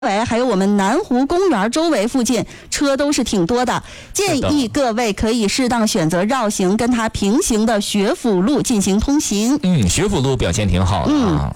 还有我们南湖公园周围附近车都是挺多的，建议各位可以适当选择绕行跟它平行的学府路进行通行。 学府路表现挺好的啊。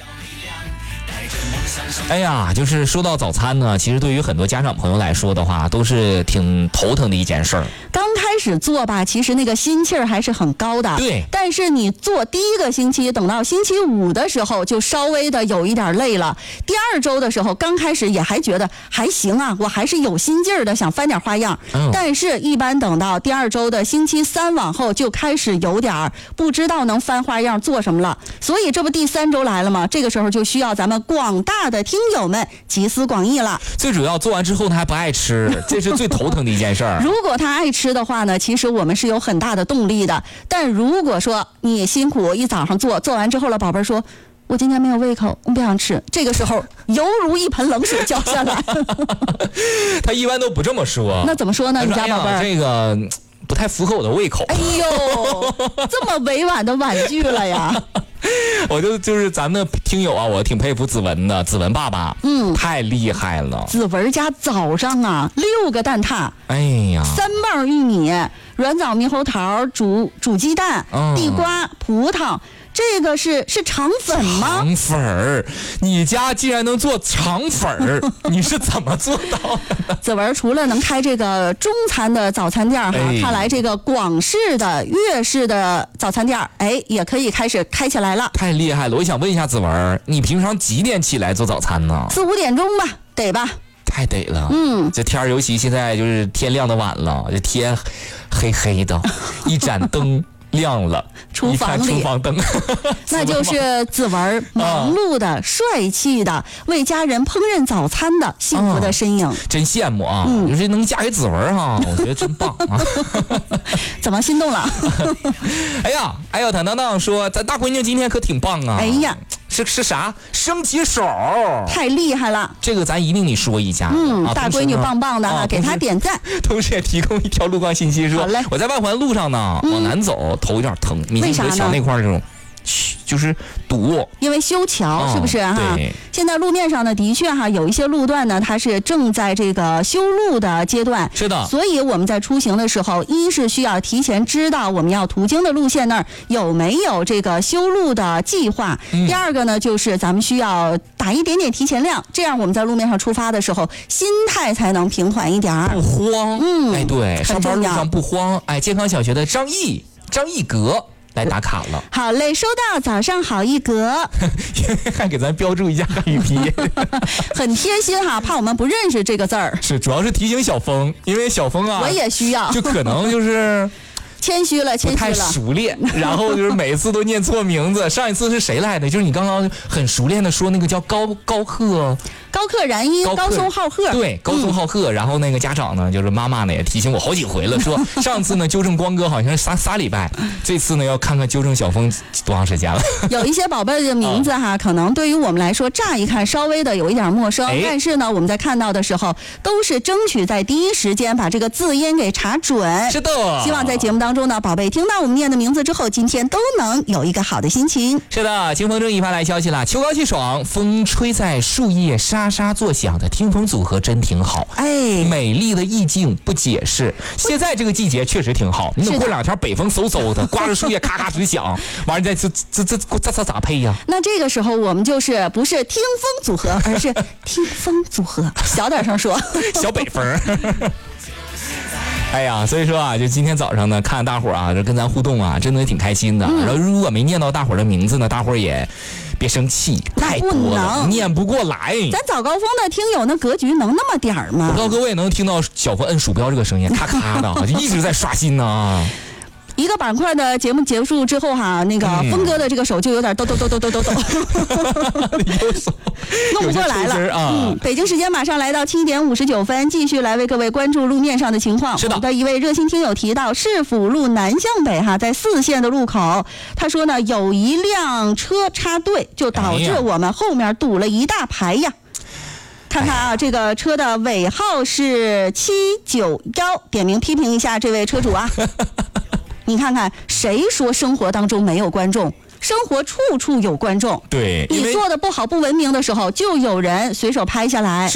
哎呀，就是说到早餐呢，其实对于很多家长朋友来说的话，都是挺头疼的一件事儿。 刚开始做吧，其实那个心气儿还是很高的， 对。 但是你做第一个星期，等到星期5的时候，就稍微的有一点累了。第2周的时候，刚开始也还觉得还行啊，我还是有心劲儿的，想翻点花样。但是，一般等到第2周的星期3往后，就开始有点不知道能翻花样做什么了。所以，这不第3周来了吗？这个时候就需要咱们广大的听友们集思广益了。 最主要做完之后他还不爱吃，这是最头疼的一件事儿。 如果他爱吃的话呢，其实我们是有很大的动力的。但如果说你辛苦一早上做完之后了，宝贝儿说我今天没有胃口，我不想吃，这个时候犹如一盆冷水浇下来。 他一般都不这么说。 那怎么说呢？你家宝贝儿？ 这个不太符合我的胃口。 哎呦，这么委婉的婉拒了呀。 我就是咱们的听友啊，我挺佩服子文的，子文爸爸，太厉害了。 子文家早上啊6个蛋挞， 哎呀 ，3瓣玉米、软枣、猕猴桃、煮鸡蛋、地瓜、葡萄。这个是肠粉吗？ 肠粉儿，你家竟然能做肠粉儿，你是怎么做到的？ 子文除了能开这个中餐的早餐店看来这个广式的、粤式的早餐店也可以开始开起来了。 太厉害了！我想问一下子文，你平常几点起来做早餐呢 ？4、5点钟吧，得吧？ 太得了。这天儿尤其现在就是天亮的晚了，这天黑黑的，一盏灯亮了， 厨房里厨房灯那就是子文忙碌的、帅气的为家人烹饪早餐的幸福的身影。 真羡慕啊！就是能嫁给子文哈，我觉得真棒啊！ 怎么心动了？ 哎呀，坦荡荡说咱大闺女今天可挺棒啊！ 哎呀， 是啥？升旗手， 太厉害了！ 这个咱一定得说一下。 大闺女棒棒的给她点赞。 同时也提供一条路况信息，说我在外环路上呢，往南走，头有点疼，明显小那块这种。就是堵， 因为修桥，是不是哈？ 对。 现在路面上呢，的确有一些路段呢，它是正在这个修路的阶段。 是的。 所以我们在出行的时候，一是需要提前知道我们要途经的路线那儿有没有这个修路的计划。第二个呢，就是咱们需要打一点点提前量，这样我们在路面上出发的时候，心态才能平缓一点， 不慌。对，上班路上不慌。健康小学的张毅格来打卡了。 好嘞，收到，早上好一格。 还给咱标注一下汉语拼音。 很贴心哈，怕我们不认识这个字儿。 是，主要是提醒小峰，因为小峰啊， 我也需要， 就可能就是谦虚了， 不太熟练，然后就是每次都念错名字。上一次是谁来的？就是你刚刚很熟练的说那个叫高克然音，高松浩赫。 对，高松浩赫。然后那个家长呢，就是妈妈呢也提醒我好几回了，说上次呢纠正光哥好像是仨礼拜，这次呢要看看纠正小峰多长时间了。 有一些宝贝的名字可能对于我们来说乍一看稍微的有一点陌生，但是呢我们在看到的时候都是争取在第一时间把这个字音给查准。 是的。 希望在节目当中呢，宝贝听到我们念的名字之后，今天都能有一个好的心情。 是的，清风正义发来消息了，秋高气爽，风吹在树叶沙沙作响的听风组合真挺好。美丽的意境不解释。现在这个季节确实挺好，你等过2天北风嗖嗖的，刮着树叶咔咔直响，完了这咋配呀？ 那这个时候我们就是不是听风组合，而是听风组合，小点声说， 小北风。哎呀，所以说就今天早上呢，看大伙这跟咱互动真的挺开心的。然后如果没念到大伙的名字呢，大伙也别生气，太多了，念不过来。 咱早高峰的听友那格局能那么点儿吗？ 我不知道各位能听到小峰摁鼠标这个声音，咔咔的，就一直在刷新呢。 一个板块的节目结束之后那个峰哥的这个手就有点抖，弄不过来了。北京时间马上来到7点59分，继续来为各位关注路面上的情况。 是的。 我们的一位热心听友提到，市府路南向北在4线的路口，他说呢有一辆车插队，就导致我们后面堵了一大排呀。看看这个车的尾号是791，点名批评一下这位车主啊。你看看，谁说生活当中没有观众？ 生活处处有观众。 对， 你做的不好不文明的时候，就有人随手拍下来。